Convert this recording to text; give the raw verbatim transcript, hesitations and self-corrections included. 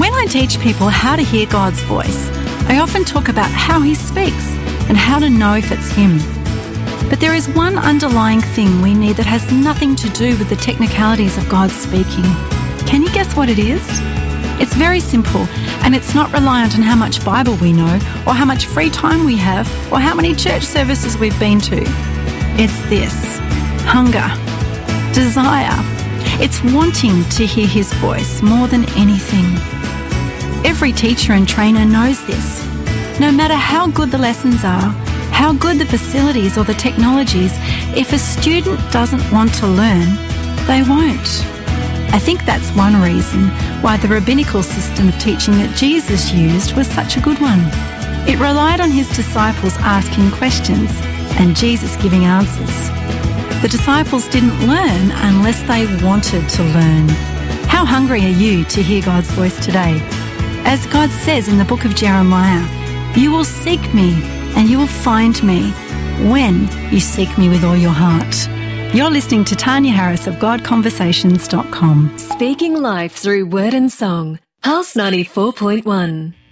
When I teach people how to hear God's voice, I often talk about how He speaks and how to know if it's Him. But there is one underlying thing we need that has nothing to do with the technicalities of God speaking. Can you guess what it is? It's very simple, and it's not reliant on how much Bible we know, or how much free time we have, or how many church services we've been to. It's this: hunger, desire. It's wanting to hear His voice more than anything. Every teacher and trainer knows this. No matter how good the lessons are, how good the facilities or the technologies, if a student doesn't want to learn, they won't. I think that's one reason why the rabbinical system of teaching that Jesus used was such a good one. It relied on His disciples asking questions and Jesus giving answers. The disciples didn't learn unless they wanted to learn. How hungry are you to hear God's voice today? As God says in the book of Jeremiah, "You will seek me and you will find me when you seek me with all your heart." You're listening to Tanya Harris of God Conversations dot com. Speaking life through word and song. Pulse ninety-four point one.